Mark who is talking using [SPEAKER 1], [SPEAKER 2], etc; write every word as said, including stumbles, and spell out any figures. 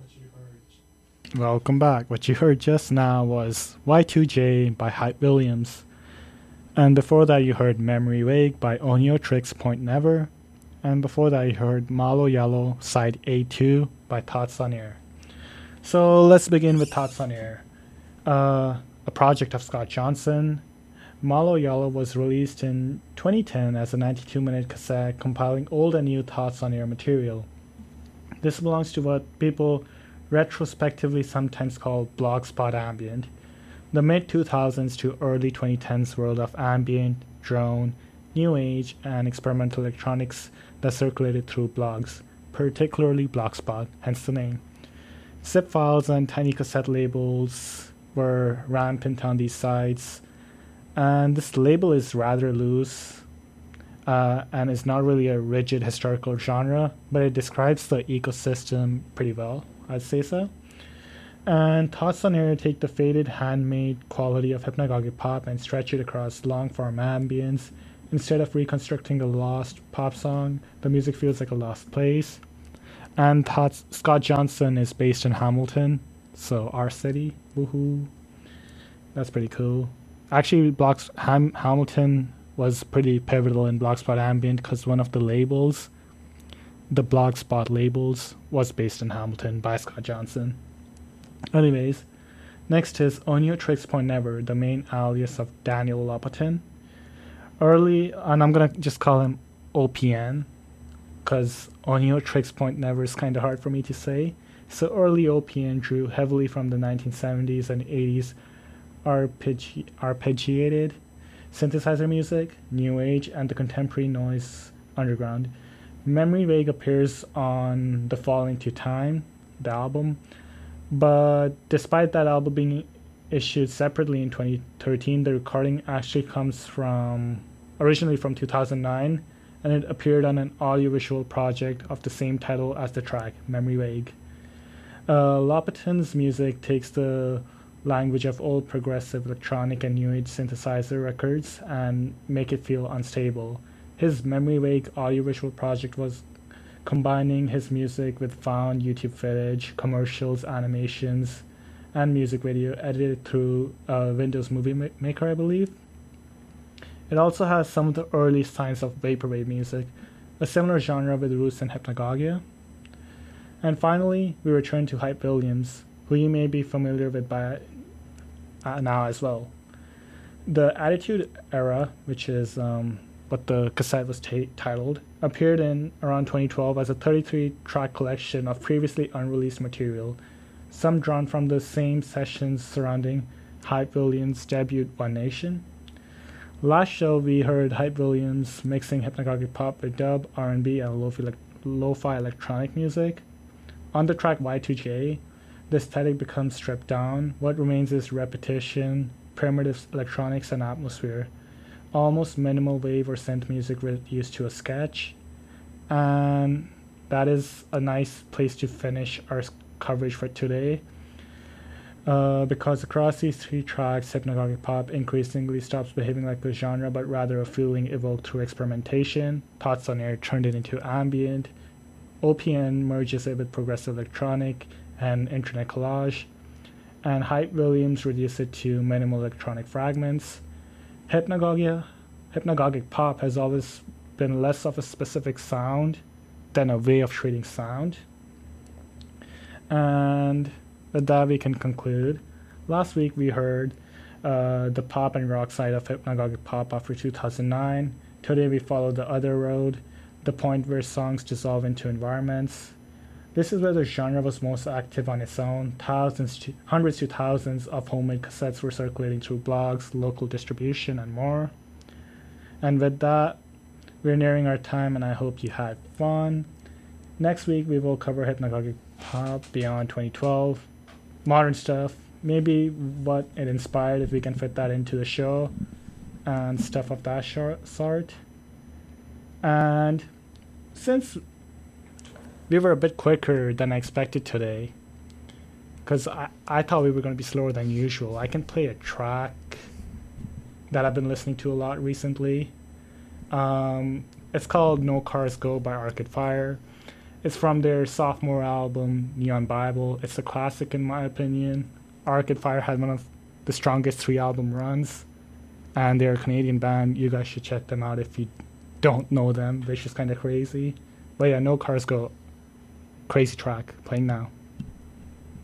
[SPEAKER 1] Welcome back. What you heard just now was Y two J by Hype Williams. And before that, you heard Memory Wake by Oniotrix Point Never. And before that, you heard Malo Yellow Side A two by Thoughts on Air. So let's begin with Thoughts on Air, uh, a project of Scott Johnson. Malo Yellow was released in twenty ten as a ninety-two minute cassette compiling old and new Thoughts on Air material. This belongs to what people retrospectively sometimes call blogspot ambient, the mid two thousands to early twenty tens world of ambient, drone, new age, and experimental electronics that circulated through blogs, particularly Blogspot, hence the name. Zip files and tiny cassette labels were rampant on these sites, and this label is rather loose uh, and is not really a rigid historical genre, but it describes the ecosystem pretty well, I'd say so. And Thoughts on Air take the faded handmade quality of hypnagogic pop and stretch it across long-form ambience. Instead of reconstructing a lost pop song, the music feels like a lost place. And Thoughts, Scott Johnson is based in Hamilton, so our city, woohoo. That's pretty cool. Actually, Blocks, Ham, Hamilton was pretty pivotal in Blogspot Ambient because one of the labels, the Blogspot labels, was based in Hamilton by Scott Johnson. Anyways, next is Oniotrix Point Never, the main alias of Daniel Lopatin. Early, and I'm gonna just call him O P N, because Oniotrix Point Never is kind of hard for me to say. So early O P N drew heavily from the nineteen seventies and eighties arpeggi- arpeggiated synthesizer music, new age, and the contemporary noise underground. Memory Wake appears on The Fall into Time, the album, but despite that album being issued separately in twenty thirteen, the recording actually comes from originally from two thousand nine, and it appeared on an audiovisual project of the same title as the track, Memory Wake. Uh, Lopatin's music takes the language of old progressive electronic and new age synthesizer records and make it feel unstable. His Memory Wake audiovisual project was combining his music with found YouTube footage, commercials, animations, and music video edited through uh, Windows Movie Ma- Maker, I believe. It also has some of the early signs of vaporwave music, a similar genre with roots in hypnagogia. And finally, we return to Hype Williams, who you may be familiar with by uh, now as well. The Attitude Era, which is um, what the cassette was t- titled, appeared in around twenty twelve as a thirty-three track collection of previously unreleased material, some drawn from the same sessions surrounding Hype Williams' debut One Nation. Last show we heard Hype Williams mixing hypnagogic pop with dub, R and B, and lo-fi, lo-fi electronic music. On the track Y two J, the aesthetic becomes stripped down. What remains is repetition, primitive electronics, and atmosphere. Almost minimal wave or synth music reduced to a sketch. And that is a nice place to finish our coverage for today. Uh, because across these three tracks, hypnagogic pop increasingly stops behaving like a genre, but rather a feeling evoked through experimentation. Thoughts on Air turned it into ambient. O P N merges it with progressive electronic and internet collage. And Hype Williams reduced it to minimal electronic fragments. Hypnagogia, hypnagogic pop has always been less of a specific sound than a way of treating sound. And with that, we can conclude. Last week, we heard uh, the pop and rock side of hypnagogic pop after two thousand nine. Today, we follow the other road, the point where songs dissolve into environments. This is where the genre was most active on its own. Thousands, to, hundreds to thousands of homemade cassettes were circulating through blogs, local distribution, and more. And with that, we're nearing our time, and I hope you had fun. Next week, we will cover hypnagogic pop beyond twenty twelve. Modern stuff, maybe what it inspired, if we can fit that into the show, and stuff of that sort. And since we were a bit quicker than I expected today, because I, I thought we were going to be slower than usual, I can play a track that I've been listening to a lot recently. Um, it's called No Cars Go by Arcade Fire. It's from their sophomore album, Neon Bible. It's a classic in my opinion. Arcade Fire had one of the strongest three album runs, and they're a Canadian band. You guys should check them out if you don't know them. They're just kind of crazy. But yeah, No Cars Go, crazy track, playing now.